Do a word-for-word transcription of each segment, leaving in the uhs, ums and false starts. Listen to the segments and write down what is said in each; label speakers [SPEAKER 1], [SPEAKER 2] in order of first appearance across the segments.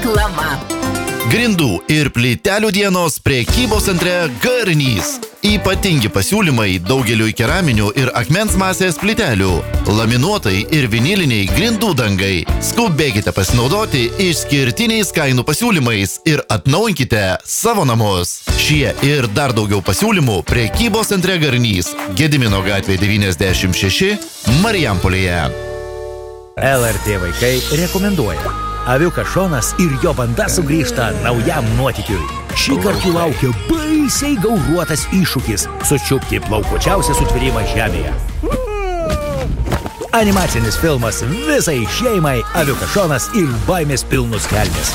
[SPEAKER 1] Reklama.
[SPEAKER 2] Grindų ir plytelių dienos prekybos centre Garnys. Ypatingi pasiūlymai daugeliui keraminių ir akmens masės plytelių, laminuotai ir viniliniai grindų dangai. Skubėkite pasinaudoti išskirtiniais kainų pasiūlymais ir atnaujinkite savo namus. Šie ir dar daugiau pasiūlymų prekybos centre Garnys, Gedimino gatvė devyniasdešimt šeši, Marijampolėje.
[SPEAKER 3] L R T vaikai rekomenduoja. Aviukas Šonas ir jo banda sugrįžta naujam nuotykiui. Šį kartą laukia baisiai gauruotas iššūkis – sučiupti plaukuočiausią sutvėrimą žemėje. Animacinis filmas visai šeimai Aviukas Šonas ir baimės pilnus kelnes.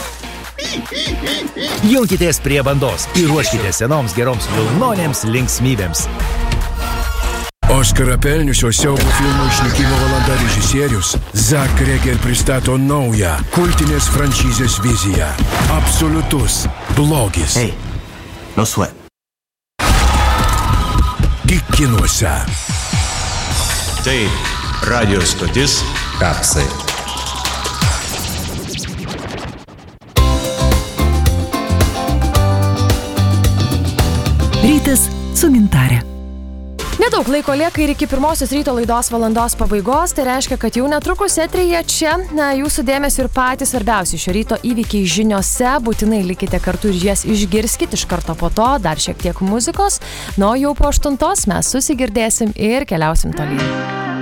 [SPEAKER 3] Junkitės prie bandos ir ruoškitės senoms geroms vilnonėms linksmybėms.
[SPEAKER 4] Oskarą pelniusio siaubo filmo Išnykimo valanda režisierius Zak Kreger pristato naują kultinės franšizės viziją. Absoliutus blogis.
[SPEAKER 5] Hey, no sweat.
[SPEAKER 4] Tik kinuose.
[SPEAKER 6] Tai radio stotis Kapsai.
[SPEAKER 1] Rytas su Gintarė.
[SPEAKER 7] Nedaug laiko lieka ir iki pirmosios ryto laidos valandos pabaigos, tai reiškia, kad jau netrukus eteryje čia na, jūsų dėmesio ir patys svarbiausi šio ryto įvykiai žiniose, būtinai likite kartu ir jas išgirskite iš karto po to, dar šiek tiek muzikos, nuo jau po aštuntos mes susigirdėsim ir keliausim tolyn.